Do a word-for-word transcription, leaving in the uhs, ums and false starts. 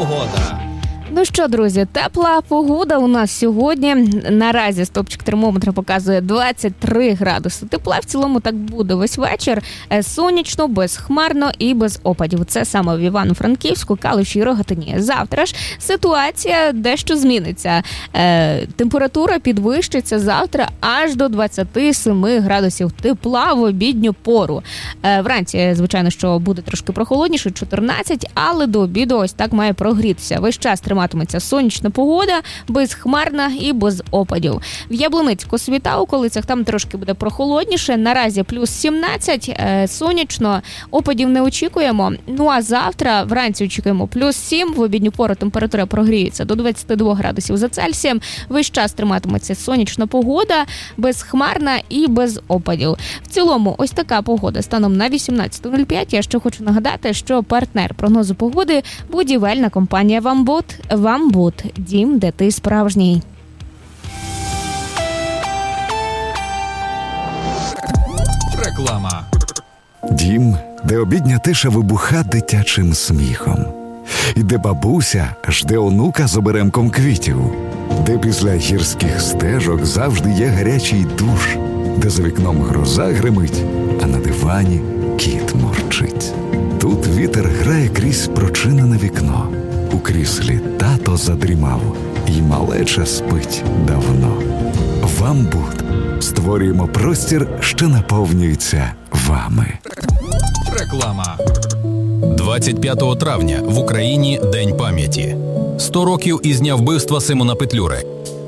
погода. Ну що, друзі, тепла погода у нас сьогодні. Наразі стопчик термометра показує двадцять три градуси тепла. В цілому так буде весь вечір. Сонячно, безхмарно і без опадів. Це саме в Івано-Франківську, Калуші і Рогатині. Завтра ж ситуація дещо зміниться. Е, температура підвищиться завтра аж до двадцять сім градусів тепла в обідню пору. Е, вранці, звичайно, що буде трошки прохолодніше, чотирнадцять, але до обіду ось так має прогрітися. Весь час триматиметься сонячна погода, безхмарна і без опадів. В Яблуницьку світа, у околицях там трошки буде прохолодніше. Наразі плюс сімнадцять, е, сонячно, опадів не очікуємо. Ну а завтра вранці очікуємо плюс сім, в обідню пору температура прогріється до двадцять два градусів за Цельсієм. Весь час триматиметься сонячна погода, безхмарна і без опадів. В цілому ось така погода станом на вісімнадцята нуль п'ять. Я ще хочу нагадати, що партнер прогнозу погоди – будівельна компанія «Вамбут». «Вамбут» – дім, де ти справжній. Реклама. Дім, де обідня тиша вибуха дитячим сміхом. І де бабуся жде онука з оберемком квітів. Де після гірських стежок завжди є гарячий душ. Де за вікном гроза гримить, а на дивані кіт мурчить. Тут вітер грає крізь прочинене вікно. У кріслі тато задрімав, і малеча спить давно. «Вамбут» – створюємо простір, що наповнюється вами. Реклама. двадцять п'ятого травня в Україні День пам'яті. сто років із дня вбивства Симона Петлюри.